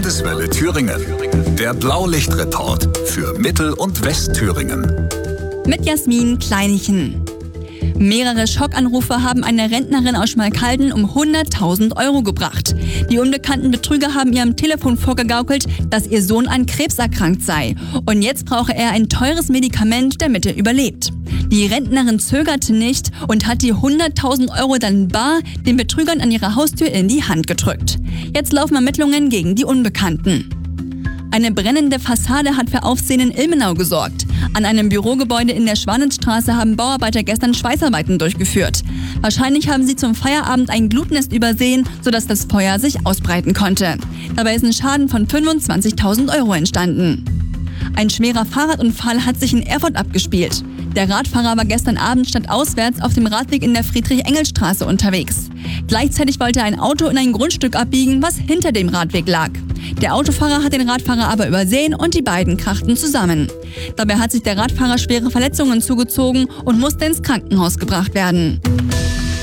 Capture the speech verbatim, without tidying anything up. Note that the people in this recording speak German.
Landeswelle Thüringen. Der Blaulichtreport für Mittel- und Westthüringen. Mit Jasmin Kleinichen. Mehrere Schockanrufe haben eine Rentnerin aus Schmalkalden um hunderttausend Euro gebracht. Die unbekannten Betrüger haben ihrem Telefon vorgegaukelt, dass ihr Sohn an Krebs erkrankt sei. Und jetzt brauche er ein teures Medikament, damit er überlebt. Die Rentnerin zögerte nicht und hat die hunderttausend Euro dann bar den Betrügern an ihrer Haustür in die Hand gedrückt. Jetzt laufen Ermittlungen gegen die Unbekannten. Eine brennende Fassade hat für Aufsehen in Ilmenau gesorgt. An einem Bürogebäude in der Schwanenstraße haben Bauarbeiter gestern Schweißarbeiten durchgeführt. Wahrscheinlich haben sie zum Feierabend ein Glutnest übersehen, sodass das Feuer sich ausbreiten konnte. Dabei ist ein Schaden von fünfundzwanzigtausend Euro entstanden. Ein schwerer Fahrradunfall hat sich in Erfurt abgespielt. Der Radfahrer war gestern Abend stadtauswärts auf dem Radweg in der Friedrich-Engels-Straße unterwegs. Gleichzeitig wollte ein Auto in ein Grundstück abbiegen, was hinter dem Radweg lag. Der Autofahrer hat den Radfahrer aber übersehen und die beiden krachten zusammen. Dabei hat sich der Radfahrer schwere Verletzungen zugezogen und musste ins Krankenhaus gebracht werden.